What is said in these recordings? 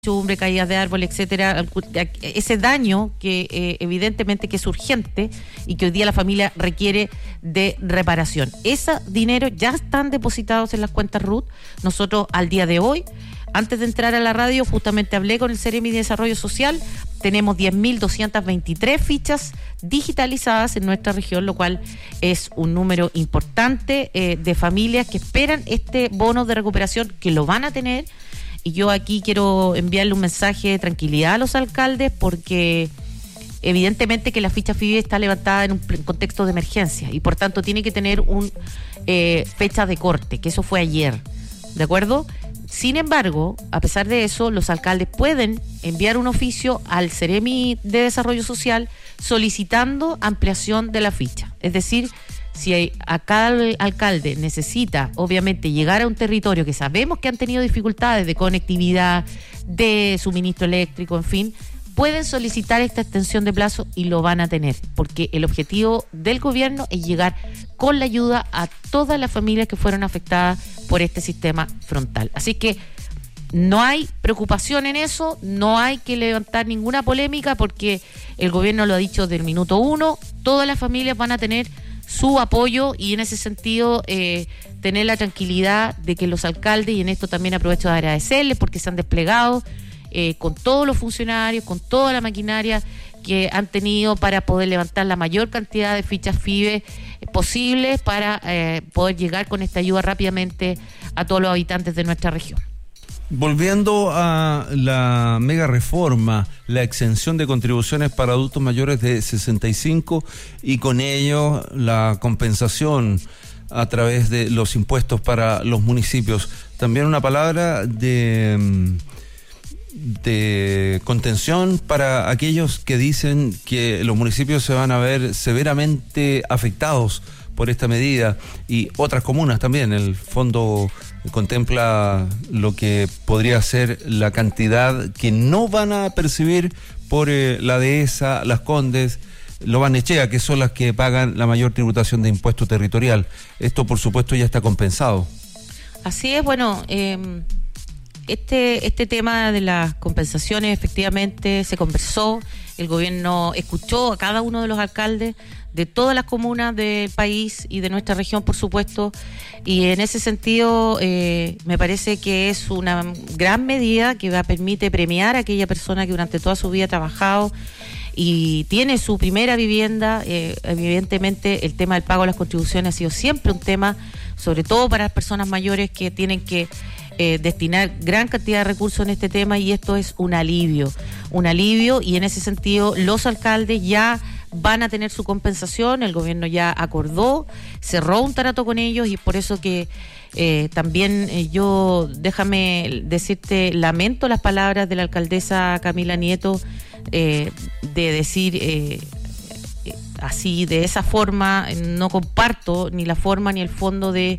chumbre, caídas de árbol, etcétera, ese daño que evidentemente que es urgente y que hoy día la familia requiere de reparación. Ese dinero ya están depositados en las cuentas RUT. Nosotros al día de hoy, antes de entrar a la radio, justamente hablé con el Ceremi de Desarrollo Social. Tenemos 10.223 fichas digitalizadas en nuestra región, lo cual es un número importante de familias que esperan este bono de recuperación, que lo van a tener. Y yo aquí quiero enviarle un mensaje de tranquilidad a los alcaldes, porque evidentemente que la ficha FIBE está levantada en un contexto de emergencia y por tanto tiene que tener un fecha de corte, que eso fue ayer, ¿de acuerdo? Sin embargo, a pesar de eso, los alcaldes pueden enviar un oficio al Ceremi de Desarrollo Social solicitando ampliación de la ficha. Es decir, si a cada alcalde necesita, obviamente, llegar a un territorio que sabemos que han tenido dificultades de conectividad, de suministro eléctrico, en fin, pueden solicitar esta extensión de plazo y lo van a tener, porque el objetivo del gobierno es llegar con la ayuda a todas las familias que fueron afectadas por este sistema frontal. Así que no hay preocupación en eso, no hay que levantar ninguna polémica, porque el gobierno lo ha dicho desde el minuto uno, todas las familias van a tener su apoyo, y en ese sentido tener la tranquilidad de que los alcaldes, y en esto también aprovecho de agradecerles porque se han desplegado con todos los funcionarios, con toda la maquinaria que han tenido para poder levantar la mayor cantidad de fichas FIBE posibles para poder llegar con esta ayuda rápidamente a todos los habitantes de nuestra región. Volviendo a la mega reforma, la exención de contribuciones para adultos mayores de 65 y con ello la compensación a través de los impuestos para los municipios. También una palabra de contención para aquellos que dicen que los municipios se van a ver severamente afectados por esta medida, y otras comunas también. El fondo contempla lo que podría ser la cantidad que no van a percibir por la dehesa, Las Condes, Lo Barnechea, que son las que pagan la mayor tributación de impuesto territorial. Esto, por supuesto, ya está compensado. Así es, bueno, este tema de las compensaciones efectivamente se conversó. El gobierno escuchó a cada uno de los alcaldes de todas las comunas del país y de nuestra región, por supuesto, y en ese sentido me parece que es una gran medida que permite premiar a aquella persona que durante toda su vida ha trabajado y tiene su primera vivienda. Evidentemente el tema del pago de las contribuciones ha sido siempre un tema, sobre todo para las personas mayores que tienen que destinar gran cantidad de recursos en este tema, y esto es un alivio, y en ese sentido los alcaldes ya van a tener su compensación. El gobierno ya acordó, cerró un trato con ellos, y por eso que también yo, déjame decirte, lamento las palabras de la alcaldesa Camila Nieto de decir así, de esa forma. No comparto ni la forma ni el fondo de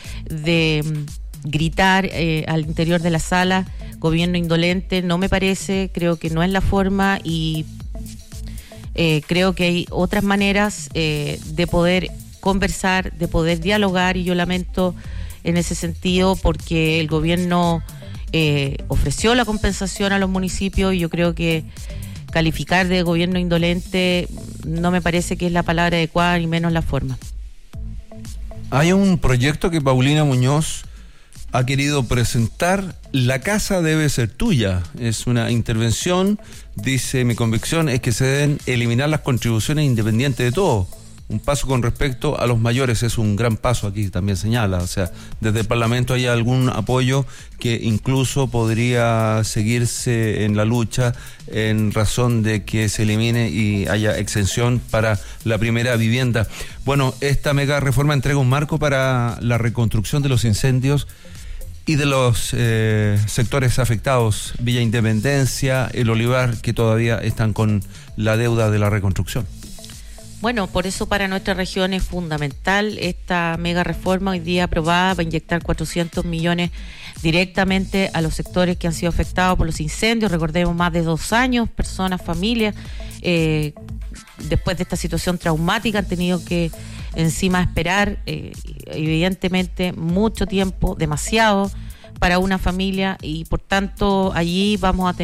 gritar al interior de la sala, gobierno indolente, no me parece, creo que no es la forma, y creo que hay otras maneras de poder conversar, de poder dialogar, y yo lamento en ese sentido porque el gobierno ofreció la compensación a los municipios, y yo creo que calificar de gobierno indolente no me parece que es la palabra adecuada, ni menos la forma. Hay un proyecto que Paulina Muñoz ha querido presentar. La casa debe ser tuya. Es una intervención, dice: mi convicción es que se deben eliminar las contribuciones independientes de todo. Un paso con respecto a los mayores, es un gran paso, aquí también señala. O sea, desde el Parlamento hay algún apoyo que incluso podría seguirse en la lucha en razón de que se elimine y haya exención para la primera vivienda. Bueno, esta mega reforma entrega un marco para la reconstrucción de los incendios y de los sectores afectados, Villa Independencia, El Olivar, que todavía están con la deuda de la reconstrucción. Bueno, por eso para nuestra región es fundamental esta mega reforma hoy día aprobada para inyectar 400 millones directamente a los sectores que han sido afectados por los incendios. Recordemos, más de 2 años, personas, familias, después de esta situación traumática han tenido que encima esperar, evidentemente, mucho tiempo, demasiado, para una familia y por tanto allí vamos a tener